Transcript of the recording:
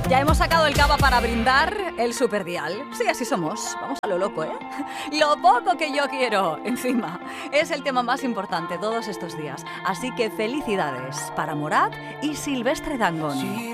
Ya hemos sacado el cava para brindar el superdial. Sí, así somos. Vamos a lo loco, ¿eh? Lo poco que yo quiero, encima. Es el tema más importante todos estos días. Así que felicidades para Morat y Silvestre Dangond.